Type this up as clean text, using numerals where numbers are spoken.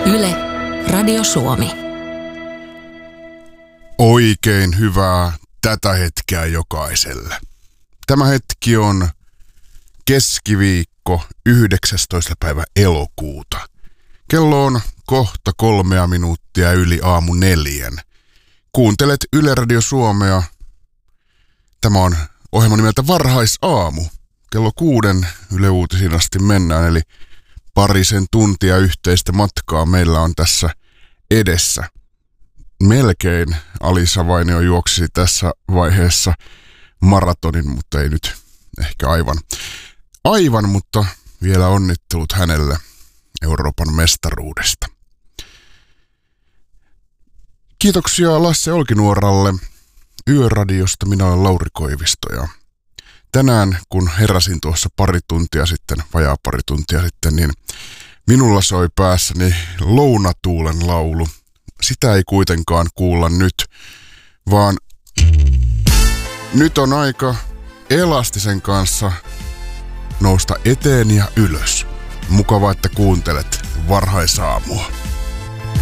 Yle, Radio Suomi. Oikein hyvää tätä hetkeä jokaiselle. Tämä hetki on keskiviikko 19. päivä elokuuta. Kello on kohta 3 minuuttia yli aamu 4. Kuuntelet Yle Radio Suomea. Tämä on ohjelma nimeltä Varhaisaamu. Kello 6 Yle Uutisiin asti mennään, eli parisen tuntia yhteistä matkaa meillä on tässä edessä. Melkein Alisa Vainio juoksisi tässä vaiheessa maratonin, mutta ei nyt ehkä aivan, mutta vielä onnittelut hänelle Euroopan mestaruudesta. Kiitoksia Lasse Olkinuoralle Yöradiosta. Minä olen Lauri Koivisto ja tänään kun heräsin tuossa vajaa pari tuntia sitten, niin minulla soi päässäni Lounatuulen laulu. Sitä ei kuitenkaan kuulla nyt, vaan nyt on aika Elastisen kanssa nousta eteen ja ylös. Mukavaa, että kuuntelet Varhaisaamua.